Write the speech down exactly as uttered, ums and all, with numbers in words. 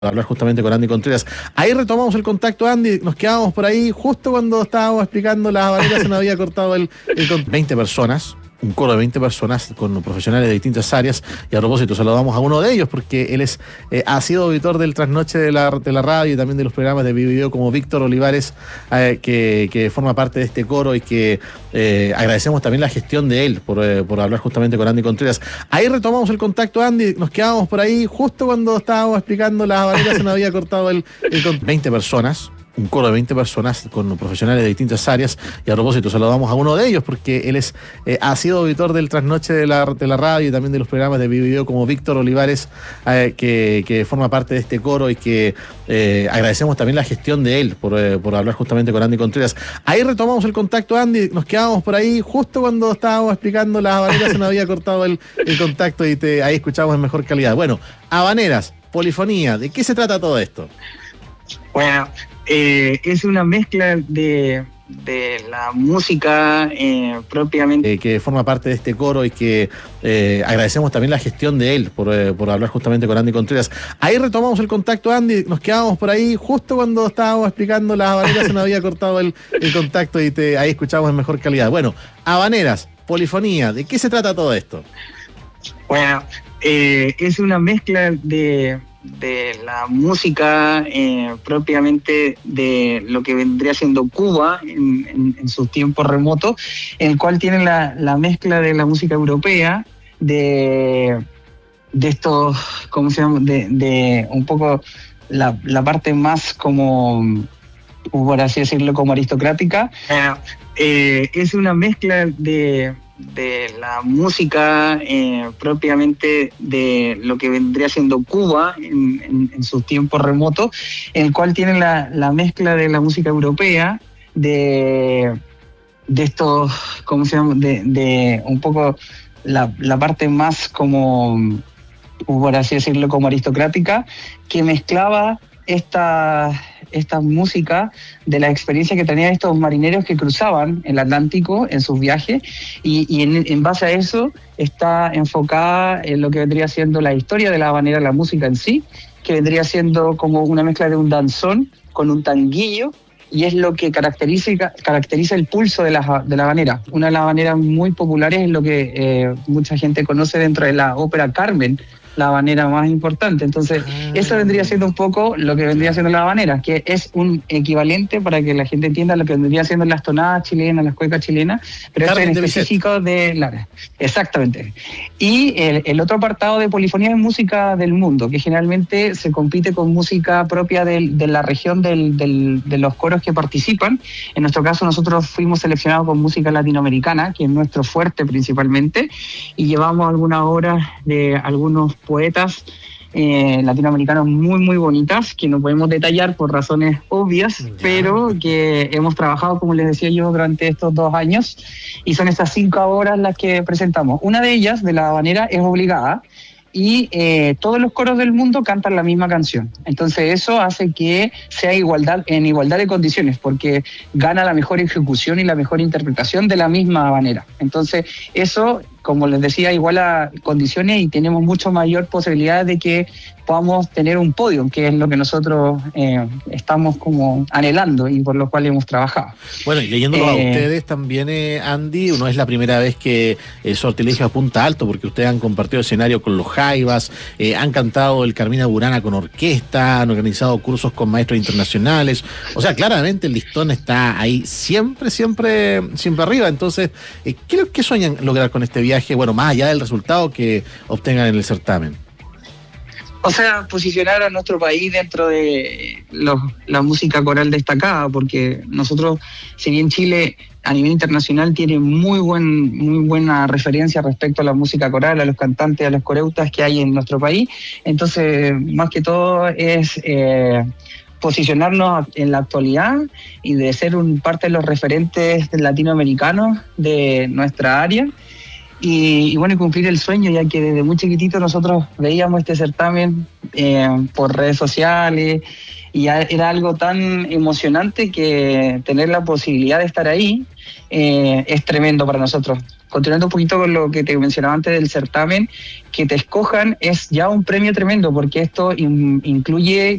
hablar justamente con Andy Contreras. Ahí retomamos el contacto, Andy, nos quedábamos por ahí justo cuando estábamos explicando las habaneras, se nos había cortado el, el con veinte personas, un coro de veinte personas con profesionales de distintas áreas, y a propósito saludamos a uno de ellos porque él es eh, ha sido auditor del trasnoche de la, de la radio y también de los programas de video como Víctor Olivares, eh, que, que forma parte de este coro y que eh, agradecemos también la gestión de él por, eh, por hablar justamente con Andy Contreras. Ahí retomamos el contacto, Andy, nos quedábamos por ahí justo cuando estábamos explicando las habaneras, se nos había cortado el, el con veinte personas, un coro de veinte personas con profesionales de distintas áreas, y a propósito saludamos a uno de ellos porque él es eh, ha sido auditor del trasnoche de la, de la radio y también de los programas de video como Víctor Olivares, eh, que, que forma parte de este coro y que eh, agradecemos también la gestión de él por, eh, por hablar justamente con Andy Contreras. Ahí retomamos el contacto, Andy, nos quedábamos por ahí justo cuando estábamos explicando las habaneras, se nos había cortado el, el contacto y te, ahí escuchamos en mejor calidad. Bueno, habaneras, polifonía, ¿de qué se trata todo esto? Bueno, eh, es una mezcla de, de la música eh, propiamente... Eh, que forma parte de este coro y que eh, agradecemos también la gestión de él por, eh, por hablar justamente con Andy Contreras. Ahí retomamos el contacto, Andy, nos quedábamos por ahí justo cuando estábamos explicando las habaneras, se nos había cortado el, el contacto y te, ahí escuchamos en mejor calidad. Bueno, habaneras, polifonía, ¿de qué se trata todo esto? Bueno, eh, es una mezcla de... de la música eh, propiamente de lo que vendría siendo Cuba en, en, en sus tiempos remotos, en el cual tiene la, la mezcla de la música europea, de, de estos, ¿cómo se llama? De, de un poco la, la parte más como, por así decirlo, como aristocrática. Eh, eh, es una mezcla de... de la música eh, propiamente de lo que vendría siendo Cuba en, en, en sus tiempos remotos, en el cual tiene la, la mezcla de la música europea, de, de estos, ¿cómo se llama? De, de un poco la, la parte más como, por así decirlo, como aristocrática, que mezclaba esta... esta música de la experiencia que tenían estos marineros que cruzaban el Atlántico en sus viajes, y, y en, en base a eso está enfocada en lo que vendría siendo la historia de la habanera, la música en sí, que vendría siendo como una mezcla de un danzón con un tanguillo, y es lo que caracteriza, caracteriza el pulso de la, de la habanera. Una de las habaneras muy populares es lo que eh, mucha gente conoce dentro de la ópera Carmen, la habanera más importante. Entonces, ah. eso vendría siendo un poco lo que vendría siendo la habanera, que es un equivalente, para que la gente entienda, lo que vendría siendo las tonadas chilenas, las cuecas chilenas, pero esto en específico de Lara. Exactamente. Y el, el otro apartado de polifonía es música del mundo, que generalmente se compite con música propia de, de la región del, del, de los coros que participan. En nuestro caso, nosotros fuimos seleccionados con música latinoamericana, que es nuestro fuerte principalmente, y llevamos algunas obras de algunos poetas eh, latinoamericanos muy muy bonitas, que no podemos detallar por razones obvias, ya, pero que hemos trabajado, como les decía yo, durante estos dos años, y son estas cinco obras las que presentamos. Una de ellas, de la habanera, es obligada, y eh, todos los coros del mundo cantan la misma canción. Entonces eso hace que sea igualdad, en igualdad de condiciones, porque gana la mejor ejecución y la mejor interpretación de la misma habanera. Entonces eso, como les decía, iguala condiciones y tenemos mucho mayor posibilidad de que podamos tener un podio, que es lo que nosotros eh, estamos como anhelando y por lo cual hemos trabajado. Bueno, y leyéndolo eh, a ustedes también, eh, Andy, no es la primera vez que eh, Sortilegio apunta alto, porque ustedes han compartido escenario con los Jaivas, eh, han cantado el Carmina Burana con orquesta, han organizado cursos con maestros internacionales. O sea, claramente el listón está ahí siempre, siempre, siempre arriba. Entonces, eh, ¿qué, ¿qué sueñan lograr con este viaje? Bueno, más allá del resultado que obtengan en el certamen. O sea, posicionar a nuestro país dentro de los, la música coral destacada, porque nosotros, si bien Chile a nivel internacional tiene muy buen muy buena referencia respecto a la música coral, a los cantantes, a los coreutas que hay en nuestro país, entonces más que todo es eh, posicionarnos en la actualidad y de ser un parte de los referentes latinoamericanos de nuestra área. Y, y bueno, y cumplir el sueño, ya que desde muy chiquitito nosotros veíamos este certamen eh, por redes sociales, y ya era algo tan emocionante que tener la posibilidad de estar ahí eh, es tremendo para nosotros. continuando un poquito con lo que te mencionaba antes del certamen, que te escojan es ya un premio tremendo, porque esto in, incluye